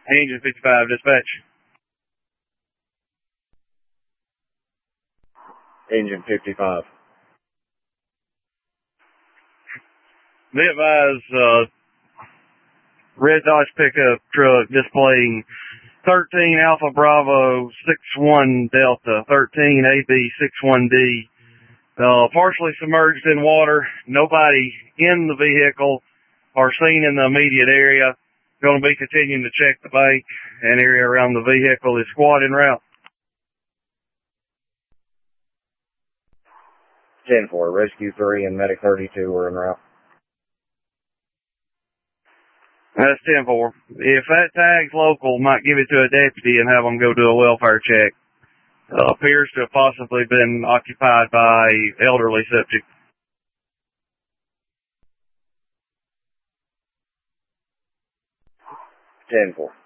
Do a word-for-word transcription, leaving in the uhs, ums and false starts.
Engine fifty-five, dispatch. Engine fifty-five. Be advised, uh, red Dodge pickup truck displaying thirteen Alpha Bravo six one Delta, thirteen A B six one D, uh, partially submerged in water. Nobody in the vehicle or seen in the immediate area. Going to be continuing to check the bank and area around the vehicle. Is squad en route? ten four, Rescue three and Medic thirty-two are en route. That's ten four. If that tag's local, might give it to a deputy and have them go do a welfare check. Uh, appears to have possibly been occupied by elderly subject. ten four.